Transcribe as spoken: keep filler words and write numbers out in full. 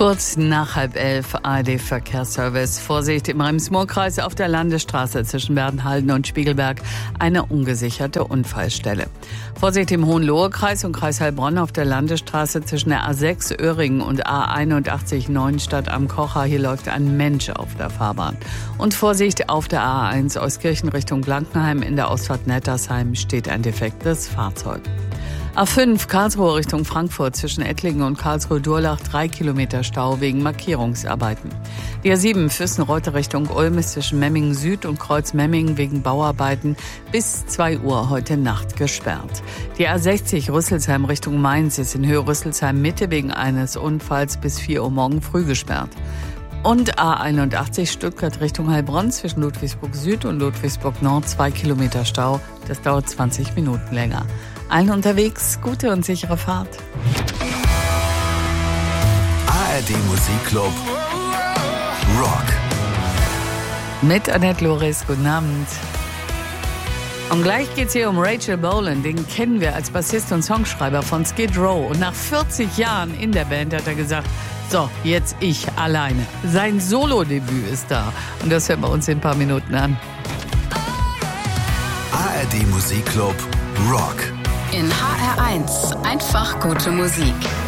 Kurz nach halb elf, A R D-Verkehrsservice. Vorsicht im Rems-Murr-Kreis auf der Landesstraße zwischen Bernhalden und Spiegelberg. Eine ungesicherte Unfallstelle. Vorsicht im Hohenlohe-Kreis und Kreis Heilbronn auf der Landesstraße zwischen der A sechs Öhringen und A einundachtzig Neuenstadt am Kocher. Hier läuft ein Mensch auf der Fahrbahn. Und Vorsicht auf der A eins Euskirchen Richtung Blankenheim. In der Ausfahrt Nettersheim steht ein defektes Fahrzeug. A fünf Karlsruhe Richtung Frankfurt zwischen Ettlingen und Karlsruhe-Durlach drei Kilometer Stau wegen Markierungsarbeiten. Die A sieben Füssen-Reute Richtung Ulm ist zwischen Memmingen Süd und Kreuz Memmingen wegen Bauarbeiten bis zwei Uhr heute Nacht gesperrt. Die A sechzig Rüsselsheim Richtung Mainz ist in Höhe Rüsselsheim Mitte wegen eines Unfalls bis vier Uhr morgen früh gesperrt. Und A einundachtzig Stuttgart Richtung Heilbronn zwischen Ludwigsburg Süd und Ludwigsburg Nord zwei Kilometer Stau. Das dauert zwanzig Minuten länger. Allen unterwegs gute und sichere Fahrt. A R D Musikclub Rock. Mit Annette Loris, guten Abend. Und gleich geht's hier um Rachel Bolan. Den kennen wir als Bassist und Songschreiber von Skid Row. Und nach vierzig Jahren in der Band hat er gesagt, so, jetzt ich alleine. Sein Solo-Debüt ist da. Und das hören wir uns in ein paar Minuten an. A R D Musikclub Rock. In H R eins einfach gute Musik.